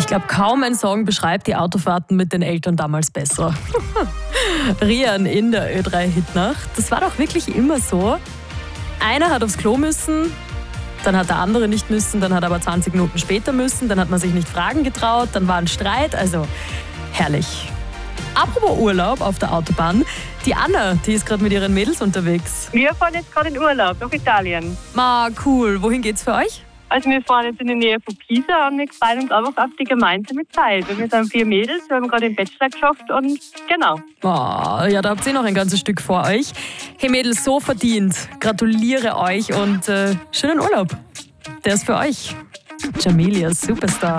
glaube, kaum ein Song beschreibt die Autofahrten mit den Eltern damals besser. Rian in der Ö3-Hitnacht. Das war doch wirklich immer so. Einer hat aufs Klo müssen, dann hat der andere nicht müssen, dann hat er aber 20 Minuten später müssen, dann hat man sich nicht fragen getraut, dann war ein Streit, also herrlich. Apropos Urlaub auf der Autobahn, die Anna, die ist gerade mit ihren Mädels unterwegs. Wir fahren jetzt gerade in Urlaub nach Italien. Cool. Wohin geht's für euch? Also wir fahren jetzt in die Nähe von Pisa und wir freuen uns einfach auf die gemeinsame Zeit. Wir sind 4 Mädels, wir haben gerade den Bachelor geschafft und genau. Ja, da habt ihr noch ein ganzes Stück vor euch. Hey Mädels, so verdient. Gratuliere euch und schönen Urlaub. Der ist für euch. Jamelia Superstar.